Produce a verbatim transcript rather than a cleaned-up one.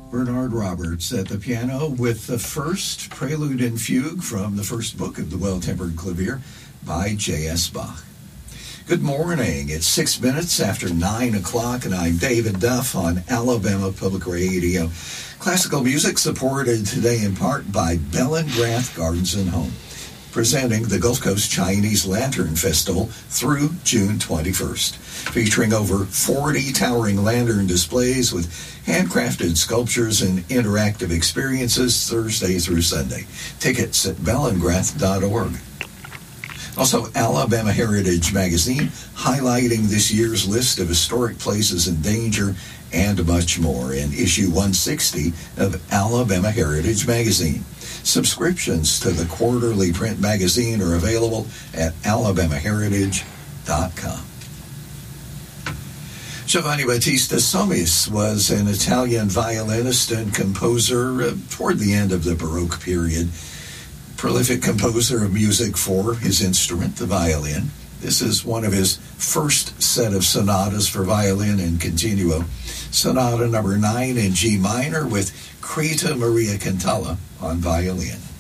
Bernard Roberts at the piano with the first prelude and fugue from the first book of the Well-Tempered Clavier by J S Bach. Good morning. It's six minutes after nine o'clock, and I'm David Duff on Alabama Public Radio. Classical music supported today in part by Bell and Grath Gardens and Home, presenting the Gulf Coast Chinese Lantern Festival through June twenty-first, featuring over forty towering lantern displays with handcrafted sculptures and interactive experiences Thursday through Sunday. Tickets at bell and grath dot org. Also, Alabama Heritage Magazine, highlighting this year's list of historic places in danger and much more in issue one sixty of Alabama Heritage Magazine. Subscriptions to the quarterly print magazine are available at alabama heritage dot com. Giovanni Battista Somis was an Italian violinist and composer uh, toward the end of the Baroque period. Prolific composer of music for his instrument, the violin. This is one of his first set of sonatas for violin and continuo. Sonata number nine in G minor with Creta Maria Cantalla on violin.